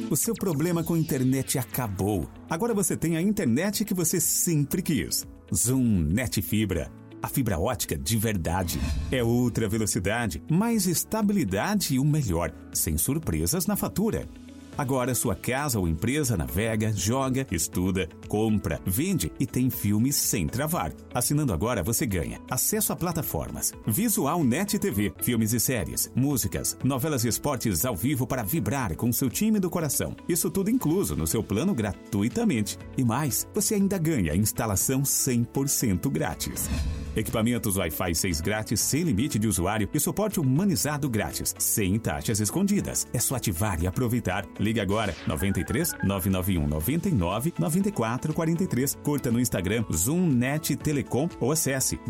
O seu problema com internet acabou. Agora você tem a internet que você sempre quis. Zoom Net Fibra. A fibra ótica de verdade. É ultra velocidade, mais estabilidade e o melhor, sem surpresas na fatura. Agora sua casa ou empresa navega, joga, estuda, compra, vende e tem filmes sem travar. Assinando agora você ganha acesso a plataformas, Visual Net TV, filmes e séries, músicas, novelas e esportes ao vivo para vibrar com seu time do coração. Isso tudo incluso no seu plano gratuitamente. E mais, você ainda ganha instalação 100% grátis. Equipamentos Wi-Fi 6 grátis, sem limite de usuário e suporte humanizado grátis, sem taxas escondidas. É só ativar e aproveitar. Ligue agora, 93 991 99 94 43. Curta no Instagram Zoom Net Telecom ou acesse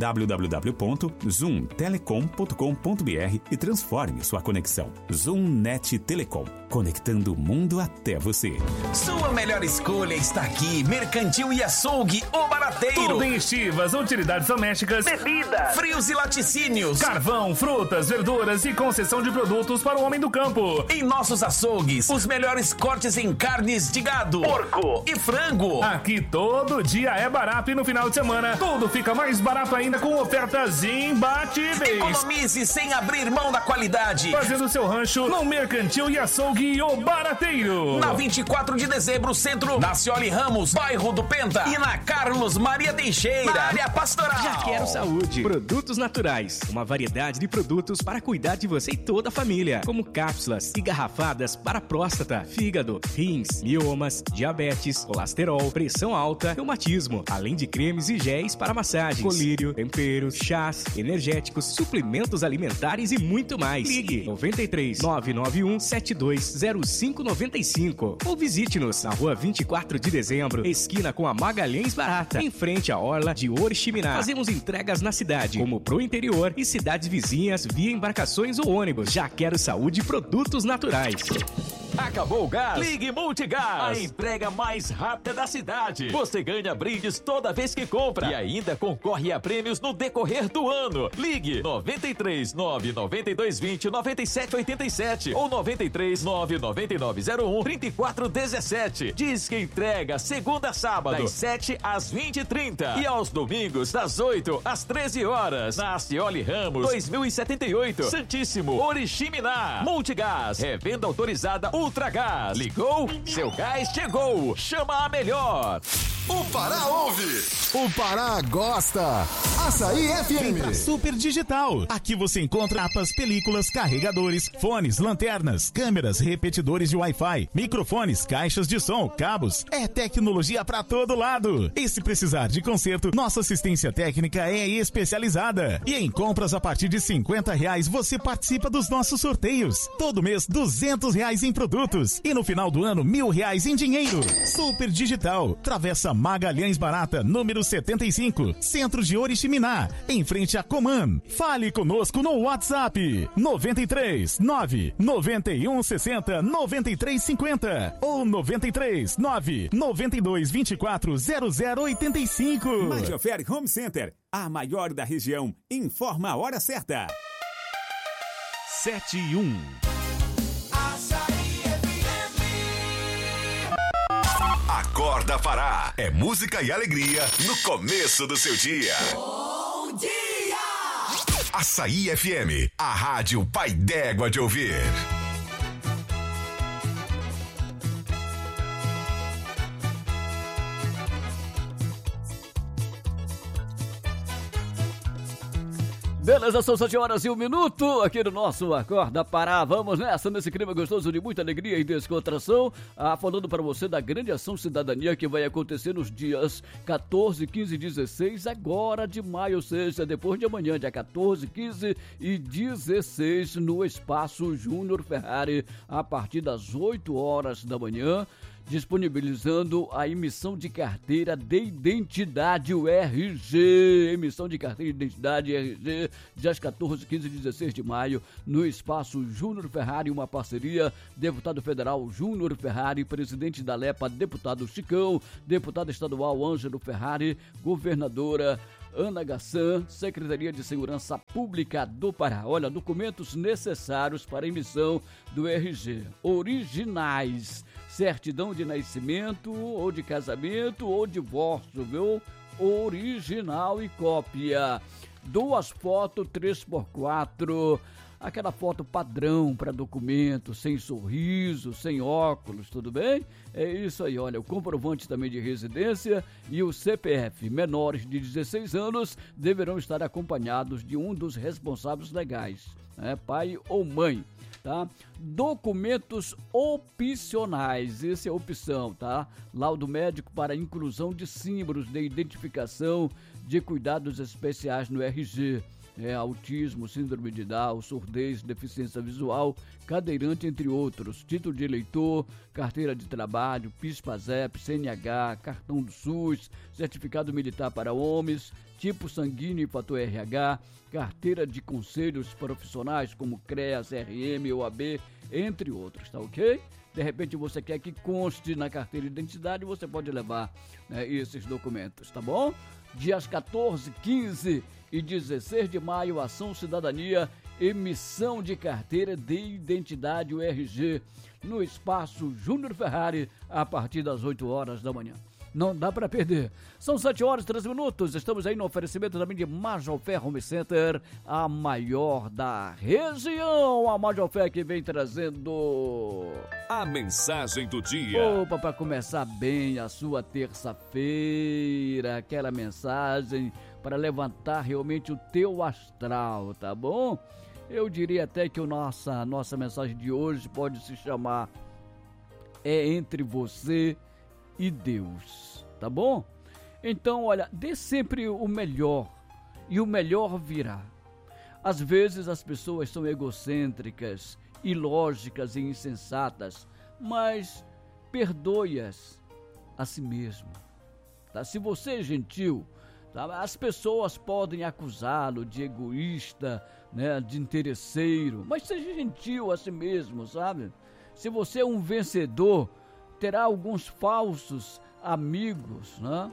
www.zoomtelecom.com.br e transforme sua conexão. Zoom Net Telecom, conectando o mundo até você. Sua melhor escolha está aqui. Mercantil e Açougue, o Barateiro. Tudo em estivas, utilidades domésticas, bebidas, frios e laticínios, carvão, frutas, verduras e concessão de produtos para o homem do campo. Em nossos açougues, os melhores cortes em carnes de gado, porco e frango. Aqui todo dia é barato e no final de semana tudo fica mais barato ainda com ofertas imbatíveis. Economize sem abrir mão da qualidade. Fazendo seu rancho no Mercantil e Açougue, o Barateiro. Na 24 de dezembro, centro, na Cioli Ramos, bairro do Penta. E na Carlos Maria Teixeira, na área pastoral. Já Quero Saúde. Produtos naturais. Uma variedade de produtos para cuidar de você e toda a família. Como cápsulas e garrafadas para próstata, fígado, rins, miomas, diabetes, colesterol, pressão alta, reumatismo. Além de cremes e géis para massagens, colírio, temperos, chás, energéticos, suplementos alimentares e muito mais. Ligue 93 991 720595 ou visite-nos na rua 24 de dezembro, esquina com a Magalhães Barata, em frente à orla de Oriximiná. Fazemos entregas na cidade, como pro interior e cidades vizinhas via embarcações ou ônibus. Já Quero Saúde, produtos naturais. Acabou o gás? Ligue Multigás. A entrega mais rápida da cidade. Você ganha brindes toda vez que compra e ainda concorre a prêmios no decorrer do ano. Ligue 93 992 20 97 87 ou 93 999 01 34 17. Diz que entrega segunda a sábado, das 7 às 20h30 e aos domingos das 8 às 13 horas. Na Cioli Ramos 2078, Santíssimo, Oriximiná. Multigás, revenda autorizada Ultragás. Ligou? Seu gás chegou. Chama a melhor. O Pará ouve. O Pará gosta. Açaí FM. Super Digital. Aqui você encontra mapas, películas, carregadores, fones, lanternas, câmeras, repetidores de Wi-Fi, microfones, caixas de som, cabos. É tecnologia pra todo lado. E se precisar de conserto, nossa assistência técnica é especializada. E em compras a partir de R$50 você participa dos nossos sorteios. Todo mês R$200 em produtos. E no final do ano R$1.000 em dinheiro. Super Digital. Travessa Magalhães Barata, número 75, Centro de Oriximiná, em frente a Coman. Fale conosco no WhatsApp 93 9 91 60 93 50 ou 93 9 92 24 0085. Majoferi Home Center, a maior da região, informa a hora certa. 7:01. Acorda Pará. É música e alegria no começo do seu dia. Bom dia! Açaí FM, a rádio pai d'égua de ouvir. Beleza, são 7h01 aqui no nosso Acorda Pará. Vamos nessa, nesse clima gostoso de muita alegria e descontração. Falando para você da grande ação Cidadania que vai acontecer nos dias 14, 15 e 16 agora de maio, ou seja, depois de amanhã, dia 14, 15 e 16 no Espaço Júnior Ferrari, a partir das 8 horas da manhã. Disponibilizando a emissão de carteira de identidade, o RG. Emissão de carteira de identidade, RG, dias 14, 15 e 16 de maio, no Espaço Júnior Ferrari, uma parceria, deputado federal Júnior Ferrari, presidente da LEPA, deputado Chicão, deputado estadual Ângelo Ferrari, governadora Ana Gassan, Secretaria de Segurança Pública do Pará. Olha, documentos necessários para emissão do RG. Originais, certidão de nascimento, ou de casamento, ou divórcio, viu? Original e cópia. 2 fotos 3x4, aquela foto padrão para documento, sem sorriso, sem óculos, tudo bem? É isso aí, olha, o comprovante também de residência e o CPF. Menores de 16 anos deverão estar acompanhados de um dos responsáveis legais, né? Pai ou mãe, tá? Documentos opcionais, esse é opção, tá? Laudo médico para inclusão de símbolos de identificação de cuidados especiais no RG. Autismo, síndrome de Down, surdez, deficiência visual, cadeirante, entre outros. Título de eleitor, carteira de trabalho, PIS/PASEP, CNH, cartão do SUS, certificado militar para homens, tipo sanguíneo e fator RH, carteira de conselhos profissionais como CREAS, RM, OAB, entre outros, tá ok? De repente você quer que conste na carteira de identidade, você pode levar, né, esses documentos, tá bom? Dias 14, 15 e 16 de maio, Ação Cidadania, emissão de carteira de identidade, o RG, no Espaço Júnior Ferrari, a partir das 8 horas da manhã. Não dá para perder. São 7 horas e 3 minutos. Estamos aí no oferecimento também de Majofé Home Center, a maior da região. A Majofé que vem trazendo a mensagem do dia. Opa, para começar bem a sua terça-feira, aquela mensagem para levantar realmente o teu astral, tá bom? Eu diria até que a nossa mensagem de hoje pode se chamar Entre Você e Deus, tá bom? Então, olha, dê sempre o melhor e o melhor virá. Às vezes as pessoas são egocêntricas, ilógicas e insensatas, mas perdoe-as a si mesmo, tá? Se você é gentil, tá? As pessoas podem acusá-lo de egoísta, né, de interesseiro, mas seja gentil a si mesmo, sabe? Se você é um vencedor, terá alguns falsos amigos, né?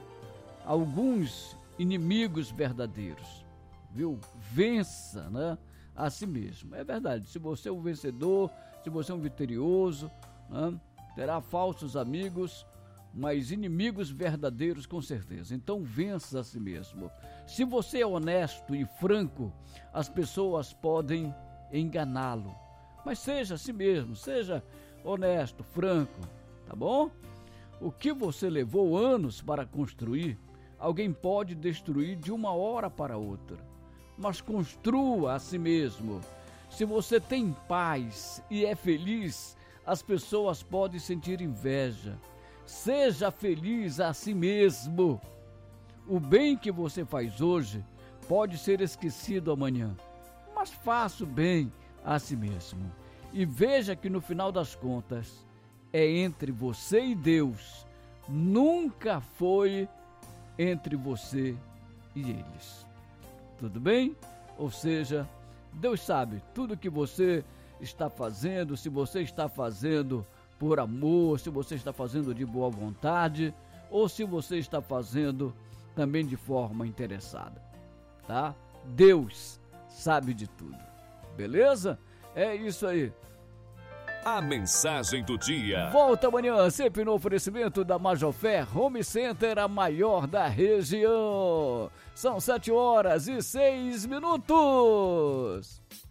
Alguns inimigos verdadeiros, viu? Vença, né, a si mesmo. É verdade, se você é um vencedor, se você é um vitorioso, né, terá falsos amigos, mas inimigos verdadeiros com certeza. Então vença a si mesmo. Se você é honesto e franco, as pessoas podem enganá-lo, mas seja a si mesmo, seja honesto, franco, tá bom? O que você levou anos para construir, alguém pode destruir de uma hora para outra, mas construa a si mesmo. Se você tem paz e é feliz, as pessoas podem sentir inveja. Seja feliz a si mesmo. O bem que você faz hoje pode ser esquecido amanhã, mas faça o bem a si mesmo. E veja que no final das contas, é entre você e Deus, nunca foi entre você e eles. Tudo bem? Ou seja, Deus sabe tudo que você está fazendo, se você está fazendo por amor, se você está fazendo de boa vontade, ou se você está fazendo também de forma interessada, tá? Deus sabe de tudo, beleza? É isso aí. A mensagem do dia. Volta amanhã, sempre no oferecimento da Majofé Home Center, a maior da região. São 7 horas e 6 minutos.